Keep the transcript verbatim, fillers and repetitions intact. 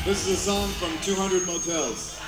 This is a song from two hundred Motels.